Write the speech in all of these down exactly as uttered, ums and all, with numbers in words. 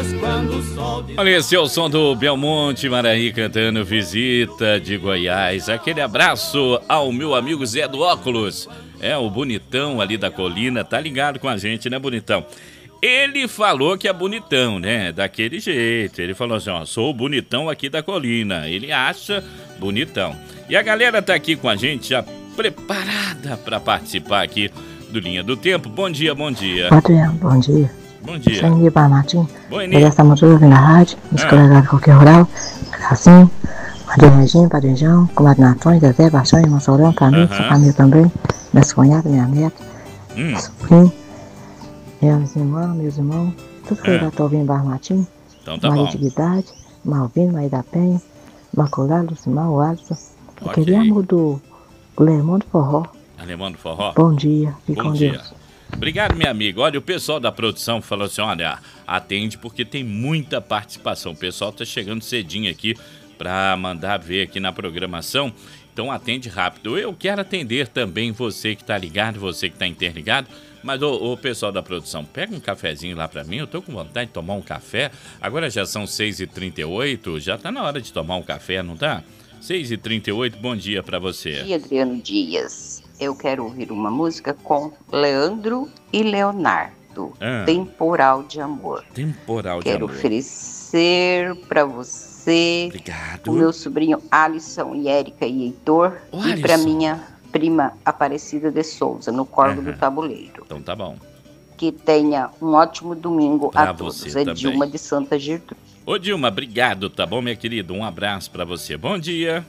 Olha, esse é o som do Belmonte Maraí cantando Visita de Goiás. Aquele abraço ao meu amigo Zé do Óculos. É, o bonitão ali da colina, tá ligado com a gente, né, bonitão? Ele falou que é bonitão, né? Daquele jeito. Ele falou assim, ó, sou o bonitão aqui da colina. Ele acha bonitão. E a galera tá aqui com a gente, já preparada para participar aqui do Linha do Tempo. Bom dia, bom dia. Adriano, bom dia. Bom dia. Sou Eni Martins. Oi, Nós já estamos todos ouvindo a rádio, nos ah. colegas de qualquer rural. Assim, Padre Regina, Padre João, Comadre Natônia, Zezé, Baixão, Irmão Sourão, família, sua família também, minhas cunhadas, minha neta, hum. meu sobrinho, meus irmãos, meus irmãos, tudo que ah. eu já estou ouvindo Barra Martins. Então tá Maria bom. de Guidade, Malvino, Maria da Penha, Maculado, Lucimar, o Alisson. Eu okay. queria mudar o Alemão do Forró. Alemão do Forró? Bom dia, fique Bom com dia. Deus. Obrigado, minha amiga. Olha, o pessoal da produção falou assim, olha, atende porque tem muita participação. O pessoal tá chegando cedinho aqui para mandar ver aqui na programação. Então atende rápido. Eu quero atender também você que tá ligado, você que tá interligado. Mas o, o pessoal da produção, pega um cafezinho lá para mim. Eu tô com vontade de tomar um café. Agora já são seis e trinta e oito. Já tá na hora de tomar um café, não tá? seis e trinta e oito, bom dia para você. Bom dia, Adriano Dias. Eu quero ouvir uma música com Leandro e Leonardo, ah. Temporal de Amor. Temporal de quero Amor. Quero oferecer para você, Obrigado. O meu sobrinho Alisson e Érica e Heitor, o e para minha prima Aparecida de Souza, no Corvo uhum. do Tabuleiro. Então tá bom. Que tenha um ótimo domingo pra a todos. Você é também. Dilma de Santa Gertrude. Ô Dilma, obrigado, tá bom, minha querida? Um abraço para você. Bom dia.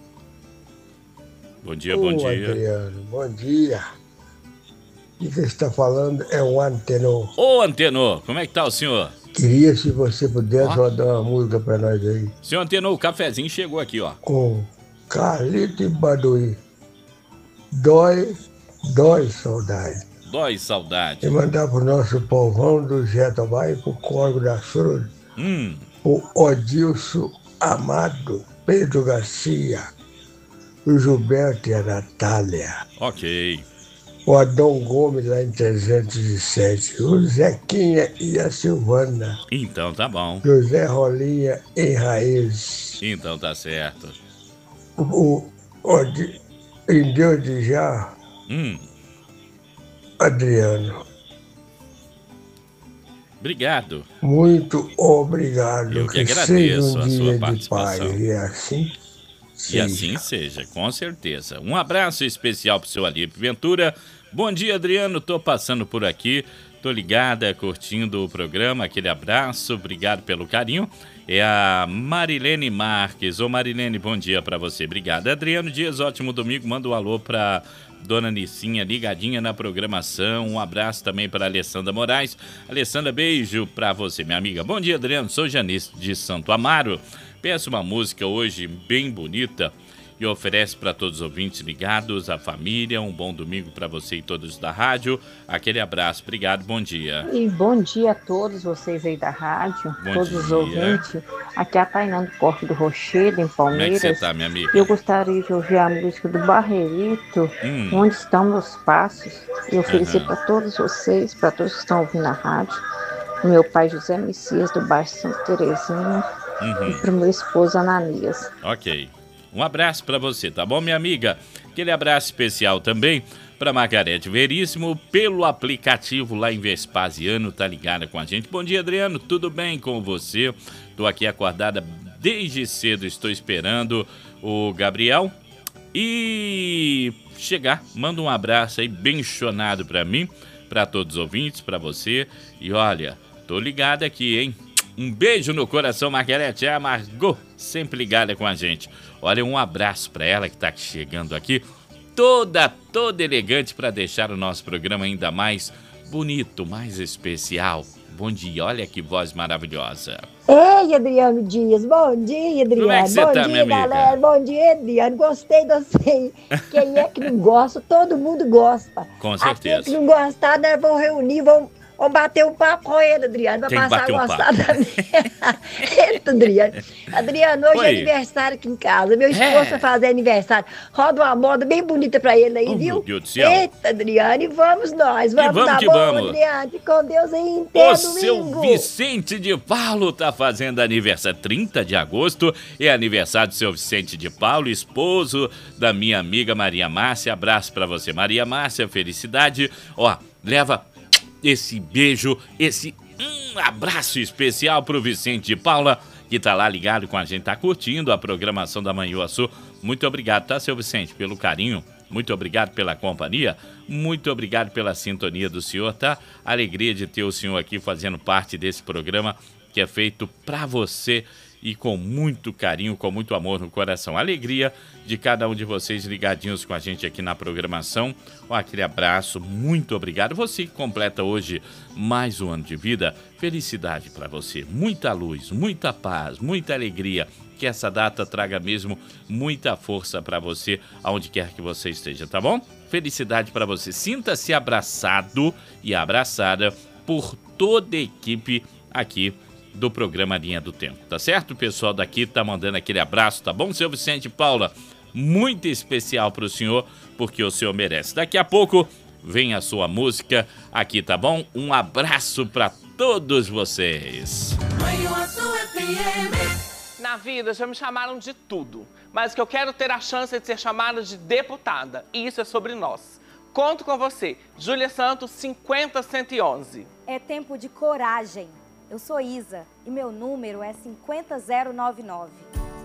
Bom dia, bom Ô, dia. Adriano, bom dia. O que você está falando é o Antenor. Ô, Antenor, como é que tá o senhor? Queria, se você pudesse, oh. dar uma música pra nós aí. Senhor Antenor, o cafezinho chegou aqui, ó. Com Carlito e Baduí. Dói, dói saudade. Dói saudade. E mandar pro nosso povão do Jatobá e pro Corvo das Flores. Hum. O Odilson Amado, Pedro Garcia, o Gilberto e a Natália. Ok. O Adão Gomes lá em trezentos e sete. O Zequinha e a Silvana. Então tá bom. José Rolinha em Raiz. Então tá certo. O, o, o em Deus de já. Hum. Adriano. Obrigado. Muito obrigado. Eu que, que agradeço um a sua participação. Pai, e assim E assim seja, com certeza. Um abraço especial pro seu Alípio Ventura. Bom dia, Adriano. Tô passando por aqui. Tô ligada, curtindo o programa. Aquele abraço. Obrigado pelo carinho. É a Marilene Marques. Ô, Marilene, bom dia pra você. Obrigado. Adriano Dias, ótimo domingo. Manda um alô pra Dona Nicinha, ligadinha na programação. Um abraço também para Alessandra Moraes. Alessandra, beijo pra você, minha amiga. Bom dia, Adriano. Sou Janice de Santo Amaro. Peço uma música hoje bem bonita e oferece para todos os ouvintes ligados, a família. Um bom domingo para você e todos da rádio. Aquele abraço. Obrigado, bom dia. E bom dia a todos vocês aí da rádio, bom todos dia. os ouvintes. Aqui é a Tainá do Corte do Rochedo, em Palmeiras. Como é que você tá, minha amiga? Eu gostaria de ouvir a música do Barreirito, hum. Onde Estão Meus Passos. E oferecer uhum. para todos vocês, para todos que estão ouvindo a rádio. O meu pai José Messias, do bairro Santa Terezinha. Uhum. E para o meu esposo Ananias. Ok. Um abraço para você, tá bom, minha amiga? Aquele abraço especial também para Margarete Veríssimo, pelo aplicativo lá em Vespasiano, tá ligada com a gente. Bom dia, Adriano, tudo bem com você? Tô aqui acordada desde cedo, estou esperando o Gabriel e chegar. Manda um abraço aí bem chonado para mim, para todos os ouvintes, para você. E olha, tô ligada aqui, hein? Um beijo no coração, Margarete. É a Margot, sempre ligada com a gente. Olha, um abraço para ela que tá chegando aqui, toda, toda elegante para deixar o nosso programa ainda mais bonito, mais especial. Bom dia, olha que voz maravilhosa. Ei, Adriano Dias, bom dia, Adriano. Como é que você bom tá, dia, minha amiga? Galera. Bom dia, Adriano. Gostei de você. Quem é que não gosta? Todo mundo gosta. Com certeza. Aqueles que não gostar, né, vão reunir, vão Vamos bater um papo com ele, Adriano, pra Quem passar a um gostar da minha. Eita, Adriano. Adriano, hoje Oi. é aniversário aqui em casa. Meu esposo É. vai fazer aniversário. Roda uma moda bem bonita pra ele aí, Oh, viu? meu Deus do céu. Eita, Adriano, e vamos nós. Vamos, vamos dar que bom, vamos. Adriano. Fique com Deus aí O inteiro seu domingo. Vicente de Paulo tá fazendo aniversário. trinta de agosto é aniversário do seu Vicente de Paulo, esposo da minha amiga Maria Márcia. Abraço pra você, Maria Márcia, felicidade. Ó, leva esse beijo, esse um abraço especial pro Vicente de Paula, que tá lá ligado com a gente, tá curtindo a programação da Manhã Sul. Muito obrigado, tá, seu Vicente, pelo carinho. Muito obrigado pela companhia, muito obrigado pela sintonia do senhor, tá? Alegria de ter o senhor aqui fazendo parte desse programa que é feito pra você e com muito carinho, com muito amor no coração. Alegria de cada um de vocês ligadinhos com a gente aqui na programação. Ó, aquele abraço, muito obrigado. Você que completa hoje mais um ano de vida, felicidade pra você. Muita luz, muita paz, muita alegria. Que essa data traga mesmo muita força para você, aonde quer que você esteja, tá bom? Felicidade para você. Sinta-se abraçado e abraçada por toda a equipe aqui do programa Linha do Tempo, tá certo? O pessoal daqui tá mandando aquele abraço, tá bom, seu Vicente Paula? Muito especial pro senhor, porque o senhor merece. Daqui a pouco vem a sua música aqui, tá bom? Um abraço para todos vocês. Na vida já me chamaram de tudo, mas que eu quero ter a chance de ser chamada de deputada. E isso é sobre nós. Conto com você, Júlia Santos, cinquenta cento e onze. É tempo de coragem. Eu sou Isa e meu número é cinquenta zero noventa e nove.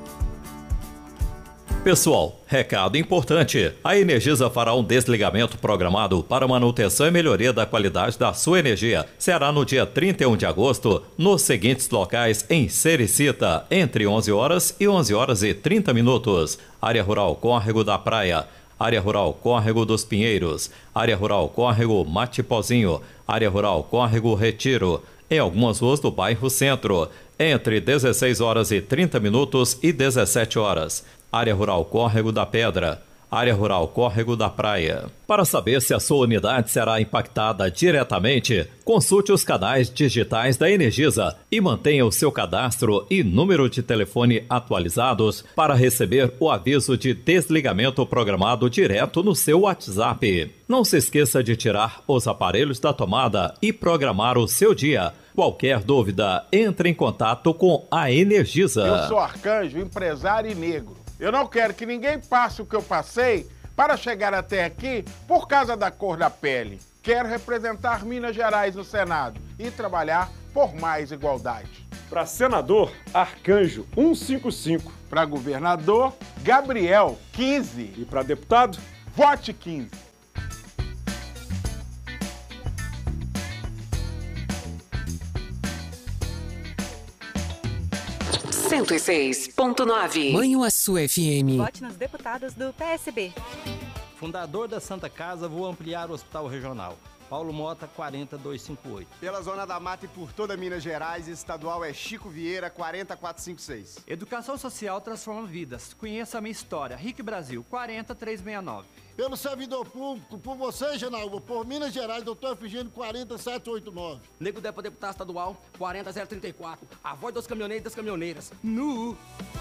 Pessoal, recado importante. A Energisa fará um desligamento programado para manutenção e melhoria da qualidade da sua energia. Será no dia trinta e um de agosto, nos seguintes locais em Sericita, entre onze horas e onze horas e trinta minutos. Área Rural Córrego da Praia, Área Rural Córrego dos Pinheiros, Área Rural Córrego Matipozinho, Área Rural Córrego Retiro, em algumas ruas do bairro Centro, entre dezesseis horas e trinta minutos e dezessete horas. Área Rural Córrego da Pedra, Área Rural Córrego da Praia. Para saber se a sua unidade será impactada diretamente, consulte os canais digitais da Energisa e mantenha o seu cadastro e número de telefone atualizados para receber o aviso de desligamento programado direto no seu WhatsApp. Não se esqueça de tirar os aparelhos da tomada e programar o seu dia. Qualquer dúvida, entre em contato com a Energisa. Eu sou Arcanjo, empresário e negro. Eu não quero que ninguém passe o que eu passei para chegar até aqui por causa da cor da pele. Quero representar Minas Gerais no Senado e trabalhar por mais igualdade. Para senador, Arcanjo cento e cinquenta e cinco. Para governador, Gabriel quinze. E para deputado, vote quinze. cento e seis ponto nove. Manhuaçu F M. Vote nos deputados do P S B. Fundador da Santa Casa, vou ampliar o Hospital Regional. Paulo Mota, quarenta duzentos e cinquenta e oito. Pela Zona da Mata e por toda Minas Gerais, estadual é Chico Vieira, quarenta quatrocentos e cinquenta e seis. Educação social transforma vidas. Conheça a minha história. R I C Brasil, quarenta trezentos e sessenta e nove. Pelo servidor público, por você, Genalva, por Minas Gerais, doutor Efigênio, quarenta setecentos e oitenta e nove. Nego Depo, deputado estadual, quarenta zero trinta e quatro. A voz dos caminhoneiros e das caminhoneiras. Nu!